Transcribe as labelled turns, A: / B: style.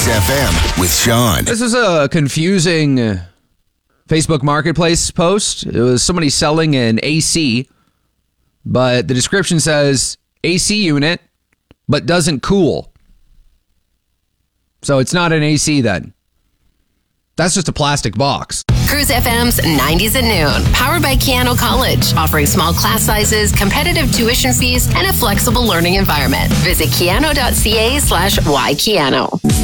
A: Cruise FM with Sean.
B: This is a confusing Facebook Marketplace post. It was somebody selling an AC, but the description says AC unit, but doesn't cool. So it's not an AC then. That's just a plastic box.
C: Cruise FM's 90s at noon, powered by Keano College, offering small class sizes, competitive tuition fees, and a flexible learning environment. Visit keano.ca/ykeano.